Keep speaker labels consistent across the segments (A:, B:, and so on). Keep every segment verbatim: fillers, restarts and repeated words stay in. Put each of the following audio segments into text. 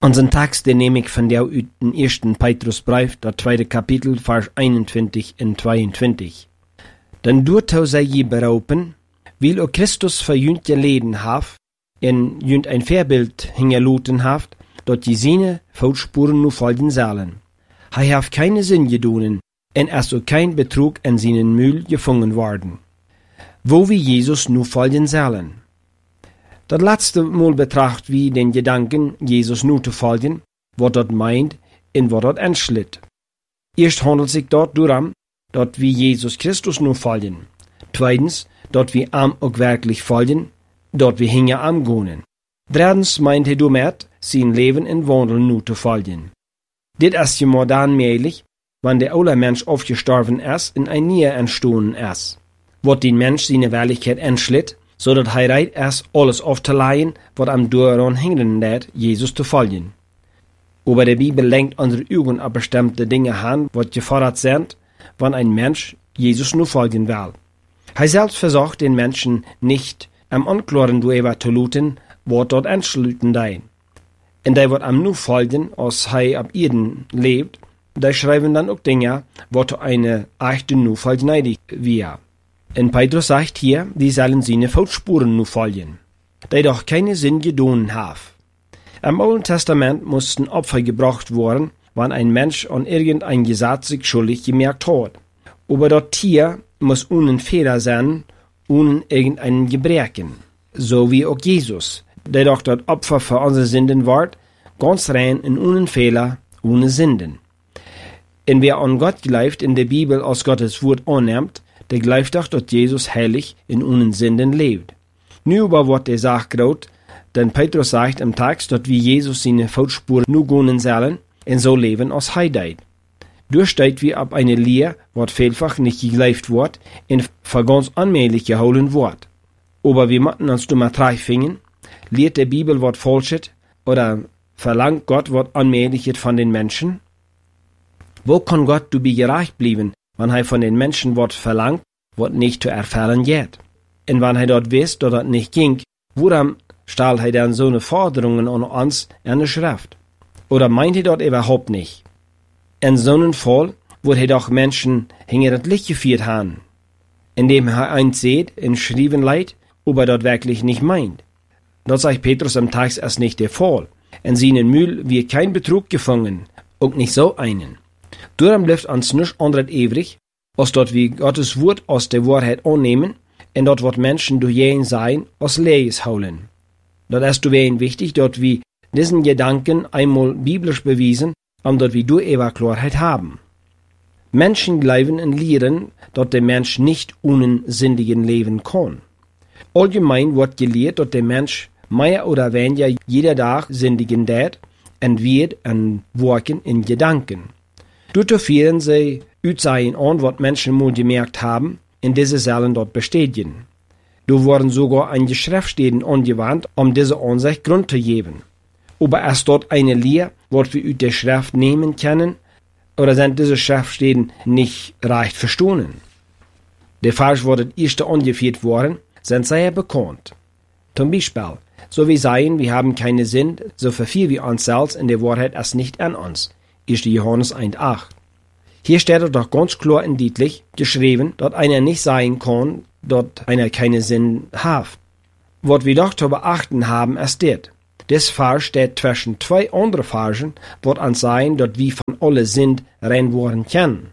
A: Unseren Text, den nehme ich von der uit den ersten Petrusbrief, das zweite Kapitel, Vers einundzwanzig und zweiundzwanzig. Denn doordat zij je beroepen, wil ook Christus voor junt geleden haf, en junt een voorbeeld hingeloten haft, dat je zijn voetspuren nu volgen zullen. Hij heeft keine zin gedoen, en er zal kein Betrug in zijn Mühl gevangen worden. Wo wir Jesus nu volgen zullen. Dat laatste Mal betracht wie den Gedanken, Jesus nu te volgen, wat dat meint en wat dat entschlitt. Eerst handelt zich dort darum, dat wir Jesus Christus nu volgen. Zweitens, dat wir am ook werkelijk volgen, dat wir hinge am gonen. Drittens meint hij damit, zijn leven en wandel nu te volgen. Dit is je maar dan möglich, wann der oude Mensch aufgestorben is en een nieuwe entstonden is. Wat die Mensch seine Werklichkeit entschlitt, zodat hij reit is alles auf te leien, wat am dooraan hindern dat, Jesus te volgen. Aber der Bibel lenkt unsere Augen auf bestimmte Dinge an, wat gefordert sind, wann ein Mensch Jesus nur folgen will. Hij selbst versucht den Menschen nicht am Anklaren darüber zu luten, wat dort entschlitten dein. Und die wird am nu folgen, als hij ab Erden lebt, die schreiben dann auch Dinge, wat eine echte nu folgen wir. Und Petrus sagt hier, die sollen seine Fußspuren nu folgen, die doch keine Sinn gedonen haben. Im Alten Testament mussten Opfer gebracht werden, wann ein Mensch an irgendein Gesetz sich schuldig gemerkt hat. Aber das Tier muss ohne Fehler sein, ohne irgendein Gebrechen. So wie auch Jesus, der doch das Opfer für unsere Sünden wird, ganz rein und ohne Fehler, ohne Sünden. Und wer an Gott glaubt in der Bibel als Gottes Wort annimmt, der glaubt doch, dass Jesus heilig in ohne Sünden lebt. Nu aber wird der Sache graut, denn Petrus sagt im Text, dass wir Jesus seine Fußspuren nu gehen sollen, und so leben als hij deed. Durchsteht wie ab eine Lehr, wat vielfach nicht geglaubt wird, und für ganz allmählich geholen wird. Aber wir machen uns dummer treifingen, lehrt der Bibel wat falschet, oder verlangt Gott wat allmähliches von den Menschen? Wo kann Gott du gerecht bleiben, wenn hij von den Menschen wat verlangt, wat nicht zu erfüllen geht? Und wenn hij dort wisst, dass das nicht ging, woran stellt hij dann so eine Forderungen an uns in der Schrift? Oder meint er dort überhaupt nicht? In so einem Fall wird er doch Menschen hinter das Licht geführt haben, indem er eins sieht, in Schrieben leid, ob er dort wirklich nicht meint. Das sagt Petrus am Text erst nicht der Fall. In seinen Mühl wird kein Betrug gefangen, und nicht so einen. Darum bleibt uns nichts anderes übrig, als dort wir Gottes Wort aus der Wahrheit annehmen, und dort wird Menschen durch jeden sein, aus Leis holen. Das ist deswegen wichtig, dort wir diesen Gedanken einmal biblisch bewiesen, um dort wir durch ihre Klarheit haben. Menschen glauben und lehren, dass der Mensch nicht ohne sündigen leben kann. Allgemein wird gelehrt, dass der Mensch mehr oder weniger jeder Tag sündigen tät und wird und wirken in Gedanken. Dort führen sie Utsagen an, was Menschen mal gemerkt haben, und diese sollen dort bestätigen. Da wurden sogar einige Schriftstellen angewandt, um diese Ansicht Grund zu geben. Aber ist dort eine Lehre, was wir aus der Schrift nehmen können, oder sind diese Schriftstellen nicht recht verstanden? Der Fall, wo das erste angeführt worden, sind sehr bekannt. Zum Beispiel, so wie sagen, wir haben keine Sinn, so verfiel wir uns selbst in der Wahrheit erst nicht an uns. erster Johannes eins acht. Hier steht es doch ganz klar und deutlich geschrieben, dass einer nicht sagen kann, dass einer keine Sinn hat. Was wir doch zu beachten haben, ist das. Das Vers steht zwischen zwei anderen Versen, was uns sagen, dass wir von alle Sinn rein worden können.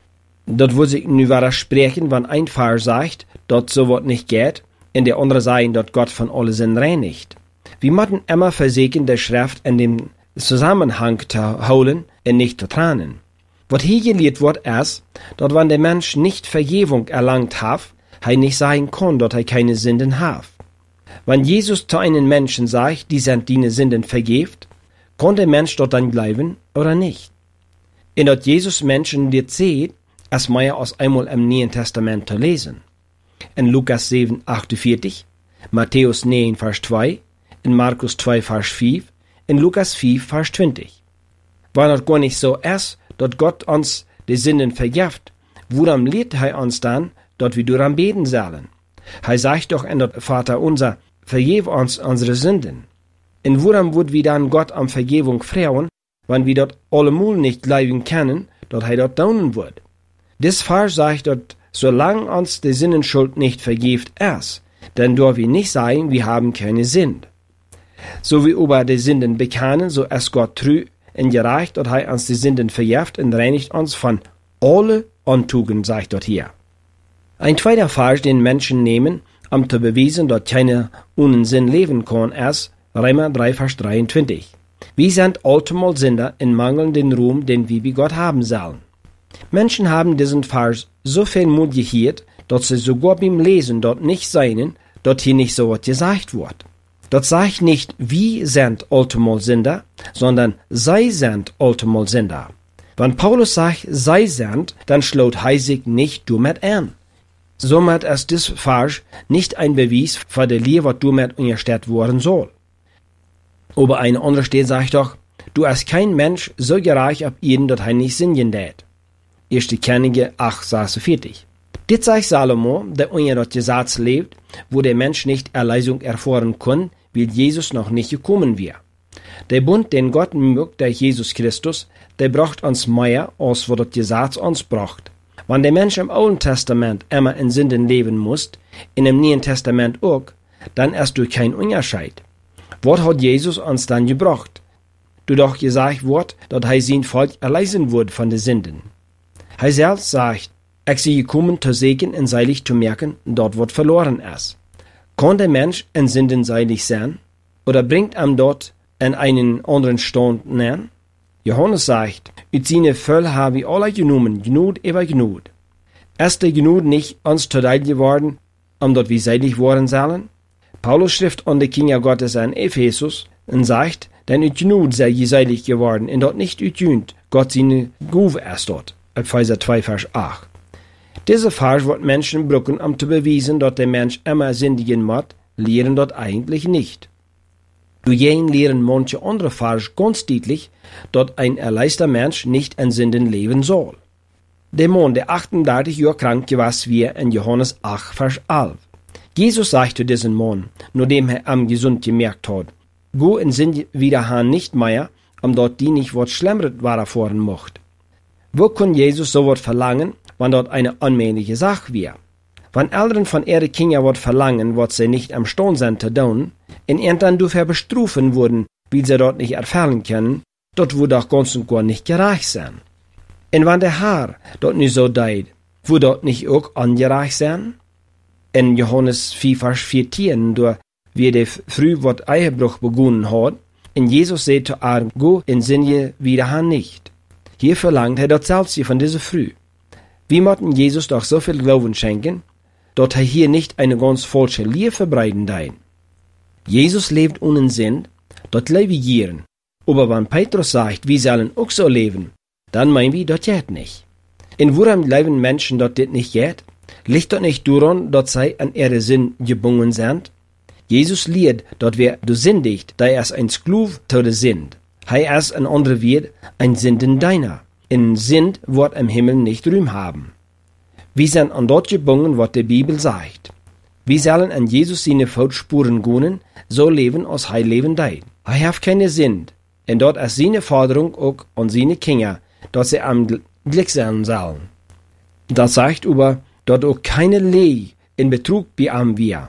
A: Das würde sich nu widersprechen, wenn ein Vers sagt, dass so was nicht geht, und der andere sagen, dass Gott von alle Sinn reinigt. Wir müssen immer versuchen, der Schrift in dem Zusammenhang zu holen und nicht zu trennen. Was hier gelehrt wird, ist, dass wenn der Mensch nicht Vergebung erlangt hat, er nicht sagen kann, dass er keine Sünden hat. Wenn Jesus zu einem Menschen sagt, die sind deine Sünden vergebt, kann der Mensch dort dann bleiben oder nicht? Und dass Jesus Menschen dir sieht, ist mehr als einmal im Neuen Testament zu lesen. In Lukas sieben, achtundvierzig, Matthäus neun, Vers zwei, in Markus zwei, Vers fünf, in Lukas vier, Vers zwanzig. Wenn das gar nicht so ist, dass Gott uns die Sünden vergibt, woran lehrt er uns dann, dass wir daran beten sollen? Er sagt doch in der Vater unser, vergib uns unsere Sünden. En woran wird wir dann Gott am Vergebung fragen, wenn wir dort allemal nicht glauben können, dass er dort daunen wird? Das Vers sagt dort, solange uns die Sinnenschuld nicht vergibt ist, dann dürfen wir nicht sagen, wir haben keine Sünde. So wie über die Sünden bekennen, so ist Gott treu und gerecht, dass er uns die Sünden vergibt und reinigt uns von alle Untugend, sagt dort hier. Ein zweiter Vers, den Menschen nehmen, um zu beweisen, dass keiner ohne Sinn leben kann, ist Römer drei, Vers dreiundzwanzig. Wir sind allemal Sünder und mangeln den Ruhm, den wir bei Gott haben sollen. Menschen haben diesen Vers so viel Mut gehört, dass sie sogar beim Lesen dort nicht sehen, dass hier nicht so was gesagt wird. Dort sagt nicht, wir sind allemal Sünder, sondern sei sind allemal Sünder. Wenn Paulus sagt, sei sind, dann schlägt er sich nicht damit an. Somit ist das Vers nicht ein Beweis für die Lehre, was damit unterstellt worden soll. Aber eine andere Stelle sagt doch, du hast kein Mensch so gerecht ab ihnen, dass er nicht singen tät. erste Könige acht, sechsundvierzig. Dit sagt Salomo, der unter das Gesetz lebt, wo der Mensch nicht Erlösung erfahren kann, weil Jesus noch nicht gekommen wäre. Der Bund, den Gott mögt, der Jesus Christus, der braucht uns mehr, als was das Gesetz uns braucht. Wenn der Mensch im Alten Testament immer in Sünden leben muss, in dem Neuen Testament auch, dann ist du kein Unterschied. Was hat Jesus uns dann gebracht? Du doch gesagt wird, dass er sein Volk erlösen wird von den Sünden. Er selbst sagt, ich sei gekommen zu segnen und seilig zu merken, dort wird verloren ist. Kann der Mensch in Sünden seilig sein? Oder bringt ihm dort in einen anderen Stand näher? Johannes sagt, ut seine Völl habe ich alle genommen, Gnut über Gnut. Ist der Gnut nicht uns zu Teil geworden, um dort wie seilig worden sollen? Paulus schrift an die Kinder Gottes an Ephesus und sagt, denn ut Gnut sei je seilig geworden, und dort nicht ut Jünd, Gott seine Guve ist dort. Epheser zwei, Vers acht. Diese Vers wird Menschen brücken, um zu beweisen, dass der Mensch immer sündigen muss, lehren dort eigentlich nicht. Dagegen lehren manche andere Vers ganz deutlich, dass ein erleister Mensch nicht in Sünden leben soll. Der Mann, der achtunddreißig Jahre krank gewesen wir in Johannes acht, Vers elf. Jesus sagte diesen Mann, nachdem er am gesund gemerkt hat, go in Sünde wieder han nicht mehr, um dort die nicht was Schlimmeres erfahren mocht. Wo kann Jesus so was verlangen, wenn dort eine unmännliche Sache wäre? Wenn Eltern von ihren Kindern was verlangen, was sie nicht am Stand sind zu tun, und irgendwann dafür bestrufen wurden, weil sie dort nicht erfüllen können, dort würde doch ganz und gar nicht gerecht sein. Und wenn der Herr dort nicht so deut, würde dort nicht auch ungerecht sein? In Johannes vier, Vers vierzehn, da wie der früh wat Ehebruch begonnen hat, und Jesus sagt zu ihm, go in Sünde wieder han nicht. Hier verlangt er dort selbst von dieser Früh. Wir möchten Jesus doch so viel Glauben schenken, dass er hier nicht eine ganz falsche Lehre verbreiten dein. Jesus lebt ohne Sinn, dort leben wir. Aber wenn Petrus sagt, wir sollen auch so leben, dann meinen wir, das geht nicht. In woran leben Menschen, dass das nicht geht? Liegt dort nicht daran, dass sie an ihre Sinn gebunden sind? Jesus lehrt, dass wer du sündigt, da er ein Sklav zu der Sünd. Er ist ein anderer Wert, ein Sündendeiner. In Sünd wird im Himmel nicht Ruhm haben. Wir sind an dort gebunden, was die Bibel sagt. Wir sollen an Jesus seine Fußspuren gehen, so leben, als er leben deit. Er hat keine Sünd. Und dort ist seine Forderung auch an seine Kinder, dass sie am Glück sein sollen. Das sagt aber, dass auch keine Lehre in Betrug bei ihm wir.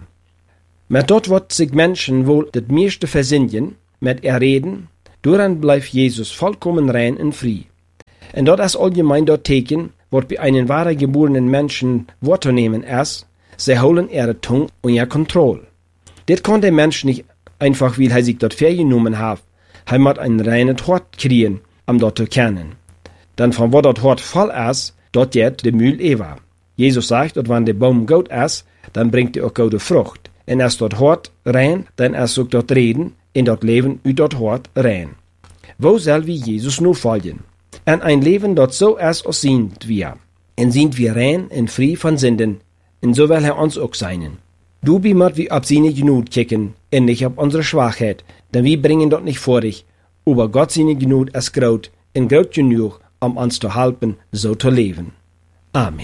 A: Mit dort wird sich Menschen wohl das meiste versündigen, mit ihr reden, daran bleibt Jesus vollkommen rein und frei. Und dort ist allgemein dort Teken, was bei einem wahren geborenen Menschen wahrzunehmen ist, sie holen ihre Tongue unter Kontrolle. Das kann der Mensch nicht einfach, weil er sich dort vergenommen hat. Er muss ein reines Hort kriegen, um dort zu kennen. Dann von wo dort Hort voll ist, dort geht der Mühl ewa. Jesus sagt, dass wenn der Baum gut ist, dann bringt er auch gute Frucht. Und ist dort Hort rein, dann ist auch dort Reden, in dort Leben über dort Hort rein. Wo soll wir Jesus nur folgen? Und ein Leben, das so ist, als sind wir. Und sind wir rein und frei von Sünden, und so will er uns auch sein. Du bimmer wie ab seine Gnut kicken, und nicht ab unsere Schwachheit, denn wir bringen dort nicht vor dich. Aber Gott seine Gnut ist groß, und groß genug, um uns zu helfen, so zu leben. Amen.